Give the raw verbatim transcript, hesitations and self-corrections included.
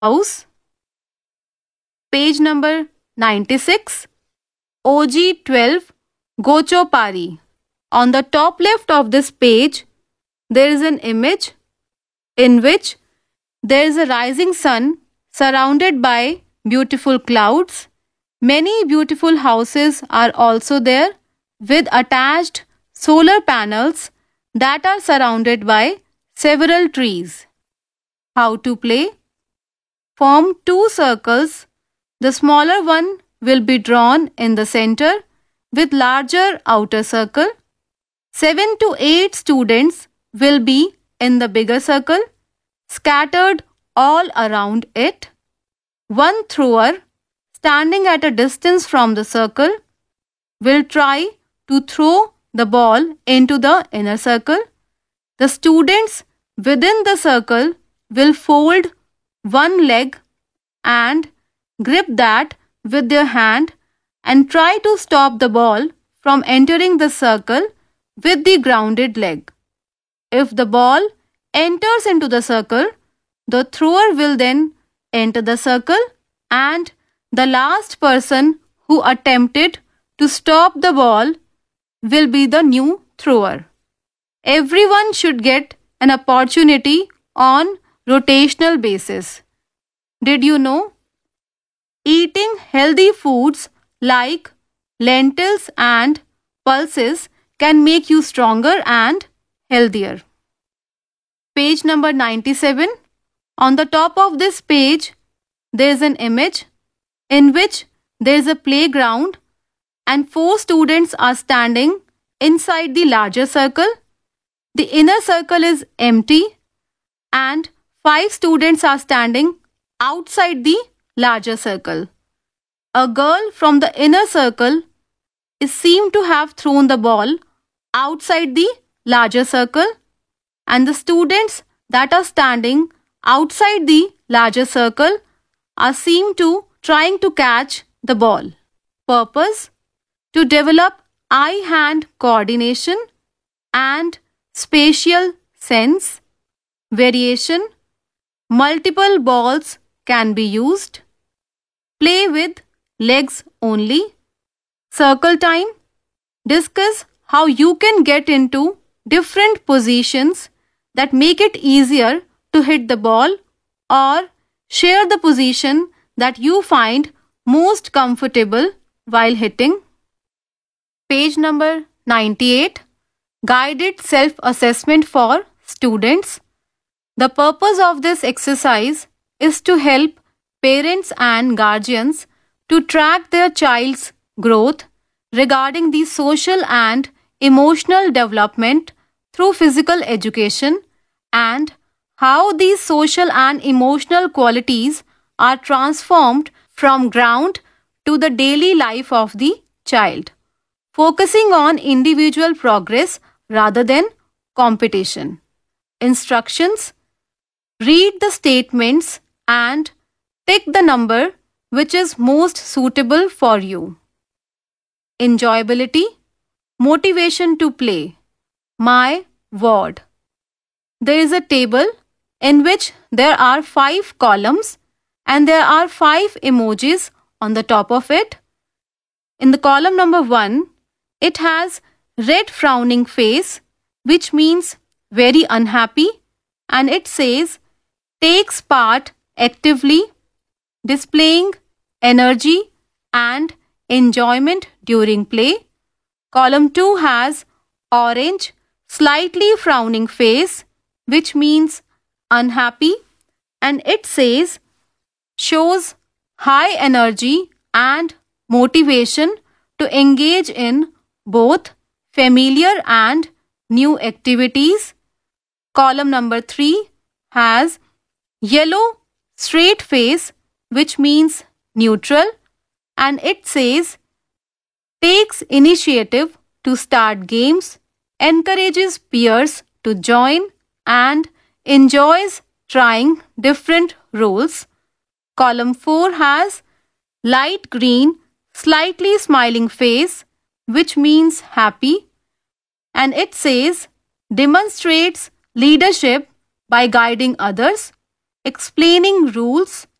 house. Page number ninety-six. O G twelve Gochopari. On the top left of this page, there is an image in which there is a rising sun surrounded by beautiful clouds. Many beautiful houses are also there with attached solar panels that are surrounded by several trees. How to play? Form two circles. The smaller one will be drawn in the center with larger outer circle. Seven to eight students will be in the bigger circle, scattered all around it. One thrower, standing at a distance from the circle, will try to throw the ball into the inner circle. The students within the circle will fold one leg and grip that with their hand and try to stop the ball from entering the circle with the grounded leg. If the ball enters into the circle, the thrower will then enter the circle and the last person who attempted to stop the ball will be the new thrower. Everyone should get an opportunity on rotational basis. Did you know? Eating healthy foods like lentils and pulses can make you stronger and healthier. Page number ninety-seven. On the top of this page, there is an image in which there is a playground and four students are standing inside the larger circle. The inner circle is empty and five students are standing outside the larger circle. A girl from the inner circle is seen to have thrown the ball outside the larger circle, and the students that are standing outside the larger circle are seen to trying to catch the ball. Purpose: to develop eye-hand coordination and spatial sense. Variation: multiple balls can be used. Play with legs only. Circle time: discuss how you can get into different positions that make it easier to hit the ball, or share the position that you find most comfortable while hitting. Page number ninety-eight. Guided self-assessment for students. The purpose of this exercise is to help parents and guardians to track their child's growth regarding the social and emotional development through physical education and how these social and emotional qualities are transformed from ground to the daily life of the child, focusing on individual progress rather than competition. Instructions: read the statements and tick the number which is most suitable for you. Enjoyability, motivation to play. My ward. There is a table in which there are five columns and there are five emojis on the top of it. In the column number one, it has red frowning face, which means very unhappy, and it says takes part actively, displaying energy and enjoyment during play. Column two has orange, slightly frowning face, which means unhappy, and it says shows high energy and motivation to engage in both familiar and new activities. Column number three has yellow straight face, which means neutral, and it says takes initiative to start games, encourages peers to join, and enjoys trying different roles. Column four has light green, slightly smiling face, which means happy, and it says demonstrates leadership by guiding others. explaining rules